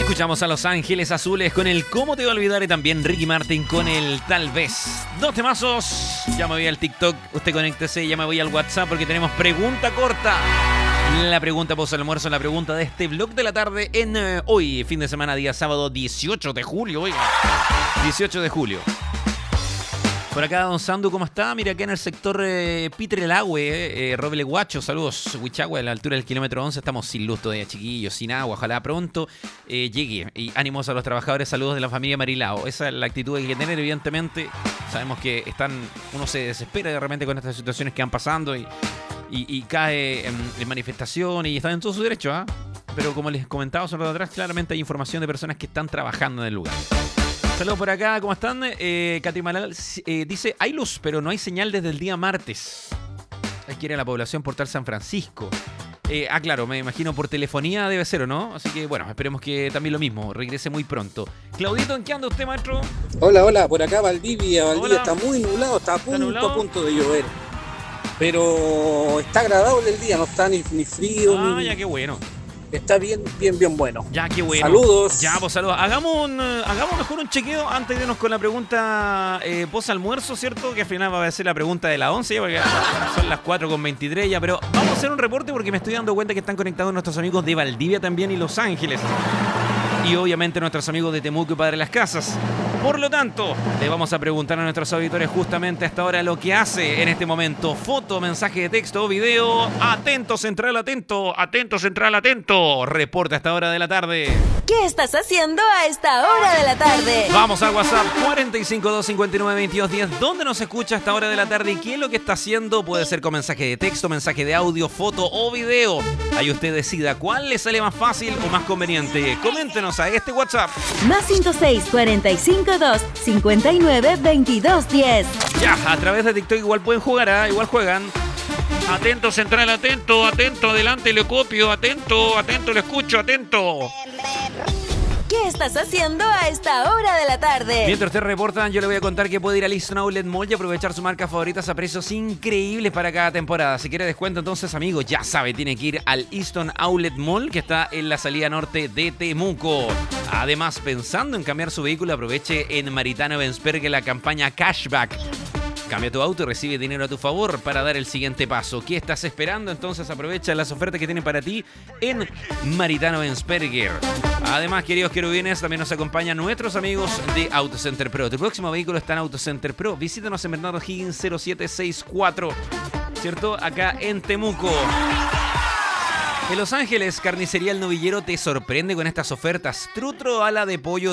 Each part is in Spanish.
Escuchamos a Los Ángeles Azules con el Cómo te voy a olvidar y también Ricky Martin con el Tal vez. Dos temazos. Ya me voy al TikTok, usted conéctese, ya me voy al WhatsApp porque tenemos pregunta corta. La pregunta post almuerzo, la pregunta de este vlog de la tarde en hoy, fin de semana, día sábado 18 de julio. Oiga, 18 de julio. Por acá, don Sandu, ¿cómo está? Mira, acá en el sector Pitrelahue, Roble Guacho, saludos, Huichagua, a la altura del kilómetro 11, estamos sin luz todavía, chiquillos, sin agua, ojalá pronto llegue. Y ánimos a los trabajadores, saludos de la familia Marilao. Esa es la actitud que hay que tener, evidentemente. Sabemos que uno se desespera de repente con estas situaciones que van pasando y cae en manifestación y están en todo su derecho, ¿ah? Pero como les comentaba hace un rato atrás, claramente hay información de personas que están trabajando en el lugar. Saludos por acá, ¿cómo están? Katy Malal dice, hay luz, pero no hay señal desde el día martes. Hay que ir a la población Portal San Francisco. Claro, me imagino por telefonía debe ser, ¿o no? Así que, bueno, esperemos que también lo mismo, regrese muy pronto. Claudito, ¿en qué anda usted, maestro? Hola, por acá Valdivia. Hola. Está muy nublado, está a punto de llover. Pero está agradable el día, no está ni frío. Ya, qué bueno. Está bien bueno. Ya, qué bueno. Saludos. Ya, pues saludos. Hagamos mejor un chequeo antes de irnos con la pregunta post almuerzo, ¿cierto? Que al final va a ser la pregunta de la 11, porque son las 4:23 ya. Pero vamos a hacer un reporte porque me estoy dando cuenta que están conectados nuestros amigos de Valdivia también y Los Ángeles. Y obviamente nuestros amigos de Temuco y Padre Las Casas. Por lo tanto, le vamos a preguntar a nuestros auditores justamente hasta ahora lo que hace en este momento. Foto, mensaje de texto o video. Atento, central, atento. Atento, central, atento. Reporta a esta hora de la tarde. ¿Qué estás haciendo a esta hora de la tarde? Vamos al WhatsApp 452-59-2210. ¿Dónde nos escucha a esta hora de la tarde y qué es lo que está haciendo? Puede ser con mensaje de texto, mensaje de audio, foto o video. Ahí usted decida cuál le sale más fácil o más conveniente. Coméntenos a este WhatsApp. +56 45 2 59 22 10. Ya, a través de TikTok igual pueden jugar, igual juegan. Atento, central, atento, adelante, le copio, atento, le escucho, atento. ¿Qué estás haciendo a esta hora de la tarde? Mientras ustedes reportan, yo le voy a contar que puede ir al Easton Outlet Mall y aprovechar sus marcas favoritas a precios increíbles para cada temporada. Si quiere descuento, entonces, amigos, ya sabe, tiene que ir al Easton Outlet Mall, que está en la salida norte de Temuco. Además, pensando en cambiar su vehículo, aproveche en Maritano Bensberger la campaña Cashback. Cambia tu auto y recibe dinero a tu favor para dar el siguiente paso. ¿Qué estás esperando? Entonces aprovecha las ofertas que tienen para ti en Maritano Bensberger. Además, queridos querubines, también nos acompañan nuestros amigos de Autocenter Pro. Tu próximo vehículo está en Autocenter Pro. Visítanos en Bernardo Higgins 0764, ¿cierto? Acá en Temuco. En Los Ángeles, Carnicería El Novillero te sorprende con estas ofertas. Trutro ala de pollo,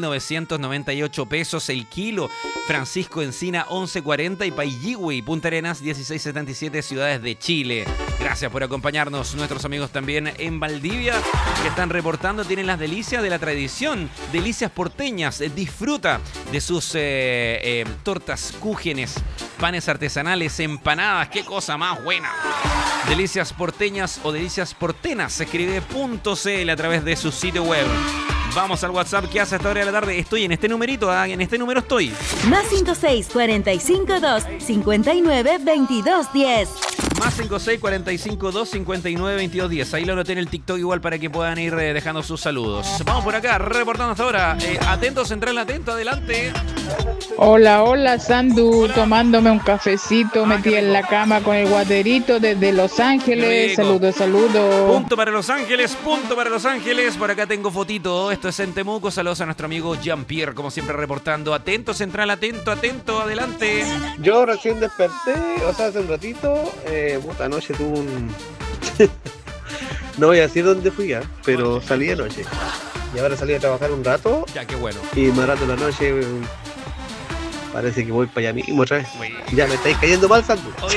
3.998 pesos el kilo. Francisco Encina, 11.40 y Paiyigüe, Punta Arenas, 16.77, ciudades de Chile. Gracias por acompañarnos. Nuestros amigos también en Valdivia que están reportando, tienen las delicias de la tradición. Delicias porteñas. Disfruta de sus tortas, cúgenes, panes artesanales, empanadas. ¡Qué cosa más buena! Delicias porteñas o delicias portenas, se escribe .cl a través de su sitio web. Vamos al WhatsApp que hace a esta hora de la tarde. Estoy en este numerito, en este número estoy. +56 45 2 59 22 10. +56 45 2 59 22 10. Ahí lo anoté en el TikTok igual para que puedan ir dejando sus saludos. Vamos por acá, reportando hasta ahora. Atento, central, atento, adelante. Hola, Sandu, Hola. tomándome un cafecito, metí en la cama con el guaterito desde Los Ángeles. Rico. Saludos. Punto para Los Ángeles, punto para Los Ángeles. Por acá tengo fotito. Esto es en Temuco. Saludos a nuestro amigo Jean-Pierre, como siempre reportando. Atento, central, atento, adelante. Yo recién desperté, hace un ratito, anoche tuve un... No voy a decir dónde fui, pero salí anoche. Y ahora salí a trabajar un rato Ya, qué bueno. y más rato en la noche parece que voy para allá mismo otra vez. Bueno. Ya me estáis cayendo mal, Sandu.